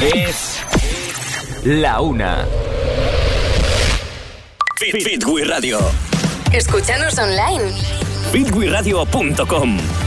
Es la una. Fit with Radio. Escúchanos online. fitwithradio.com